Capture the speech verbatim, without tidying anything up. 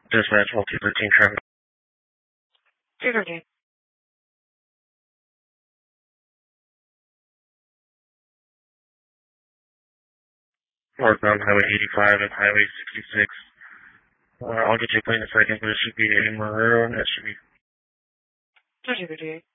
Dispatch one two thirteen traffic. two thirteen. Northbound Highway eighty-five and Highway sixty-six. Uh, I'll get you a plane in a second, but it should be in Marrero, and that should be two two fifty-eight.